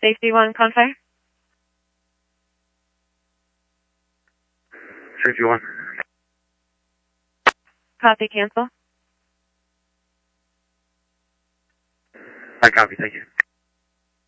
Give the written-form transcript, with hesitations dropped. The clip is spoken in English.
Safety 1, Confire. Safety 1. Copy, cancel. I copy, thank you.